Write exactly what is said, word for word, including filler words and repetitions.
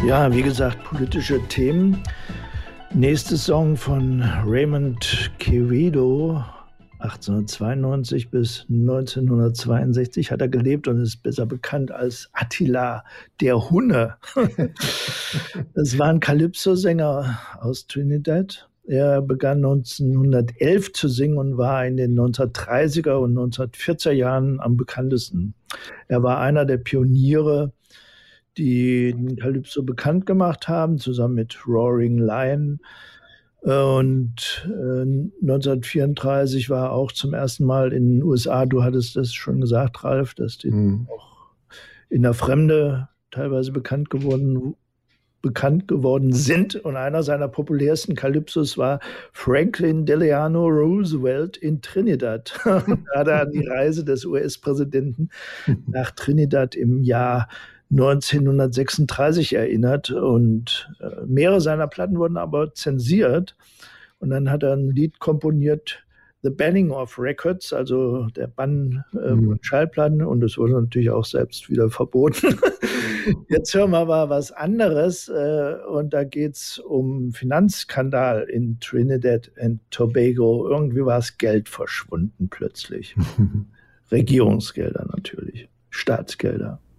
Ja, wie gesagt, politische Themen. Nächster Song von Raymond Quevedo, achtzehnhundertzweiundneunzig bis neunzehnhundertzweiundsechzig hat er gelebt und ist besser bekannt als Attila der Hunne. Das war ein Calypso-Sänger aus Trinidad. Er begann neunzehnhundertelf zu singen und war in den neunzehnhundertdreißiger und neunzehnhundertvierziger Jahren am bekanntesten. Er war einer der Pioniere, die den Calypso bekannt gemacht haben, zusammen mit Roaring Lion. Und äh, neunzehnhundertvierunddreißig war er auch zum ersten Mal in den U S A. Du hattest das schon gesagt, Ralf, dass die mhm. auch in der Fremde teilweise bekannt geworden, bekannt geworden sind. Und einer seiner populärsten Calypsos war Franklin Delano Roosevelt in Trinidad. Da hat er an die Reise des U S-Präsidenten nach Trinidad im Jahr neunzehnhundertsechsunddreißig erinnert, und äh, mehrere seiner Platten wurden aber zensiert, und dann hat er ein Lied komponiert, The Banning of Records, also der Bann äh, mhm. von Schallplatten, und das wurde natürlich auch selbst wieder verboten. Jetzt hören wir aber was anderes, äh, und da geht es um Finanzskandal in Trinidad and Tobago. Irgendwie war das Geld verschwunden plötzlich. Regierungsgelder natürlich, Staatsgelder.